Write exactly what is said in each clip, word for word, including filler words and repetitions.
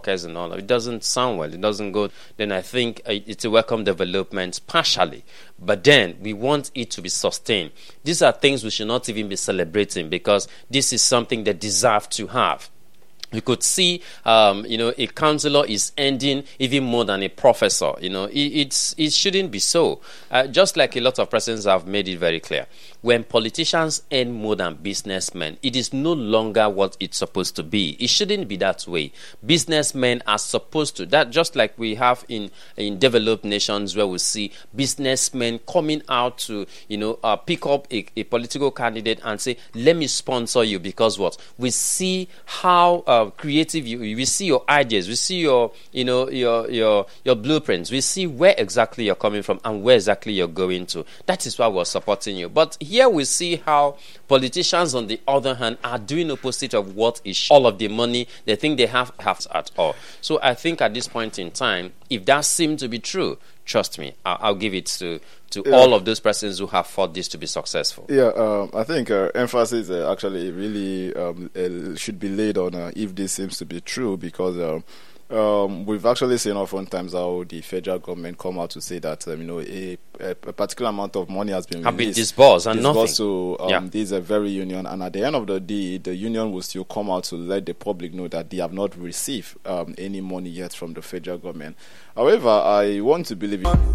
workers and all. It doesn't sound well. It doesn't go. Then I think it's a welcome development partially. But then we want it to be sustained. These are things we should not even be celebrating because this is something they deserve to have. You could see, um, you know, a counselor is earning even more than a professor. You know, it, it's it shouldn't be so. Uh, just like a lot of persons have made it very clear, when politicians earn more than businessmen, it is no longer what it's supposed to be. It shouldn't be that way. Businessmen are supposed to that, just like we have in in developed nations where we see businessmen coming out to, you know, uh, pick up a, a political candidate and say, "Let me sponsor you," because what we see how. Uh, creative you we see your ideas, we see your you know your your your blueprints, we see where exactly you're coming from and where exactly you're going to. That is why we're supporting you. But here we see how politicians on the other hand are doing opposite of what is all of the money they think they have have at all. So I think at this point in time, if that seemed to be true, trust me, I'll, I'll give it to to yeah. all of those persons who have fought this to be successful. Yeah, um, I think uh, emphasis uh, actually really um, uh, should be laid on uh, if this seems to be true, because uh, um, we've actually seen oftentimes how the federal government come out to say that um, you know a, a, a particular amount of money has been have released, been disbursed and disbursed nothing. to um, yeah. this uh, very union, and at the end of the day, the union will still come out to let the public know that they have not received um, any money yet from the federal government. However, I want to believe it.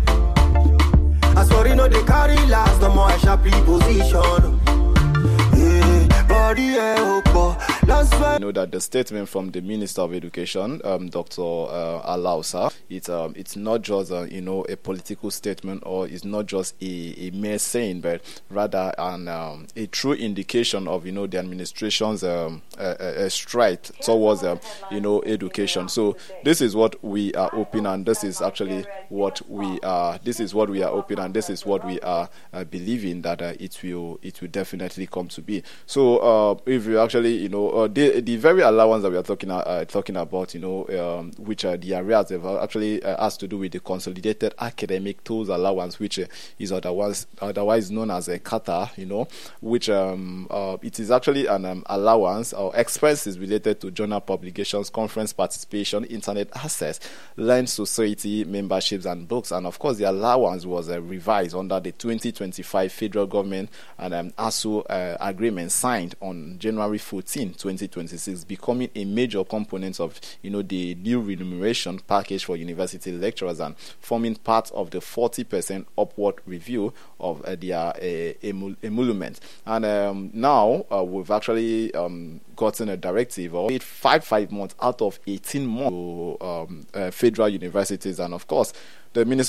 I saw you know they carry last, the more I sharp position. Yeah, body, yeah, You know that the statement from the Minister of Education, um, Doctor Uh, Alausa, it's um, it's not just uh, you know a political statement, or it's not just a, a mere saying, but rather an um, a true indication of you know the administration's um, uh, uh, stride towards um, you know education. So this is what we are hoping, and this is actually what we are. This is what we are hoping, and this is what we are uh, believing that uh, it will it will definitely come to be. So uh, if you actually you know uh, the the very allowance that we are talking uh, talking about, you know, um, which are the areas that actually uh, has to do with the consolidated academic tools allowance, which uh, is otherwise otherwise known as a CATA, you know, which um uh, it is actually an um, allowance or expenses related to journal publications, conference participation, internet access, learned society memberships, and books. And of course, the allowance was uh, revised under the twenty twenty-five federal government and um, A S U uh, agreement signed on January fourteenth, twenty twenty-six, becoming a major component of you know the new remuneration package for university lecturers, and forming part of the forty percent upward review of uh, their uh, emol- emolument. And um, now uh, we've actually um, gotten a directive of five five months out of eighteen months to um, uh, federal universities, and of course the Minister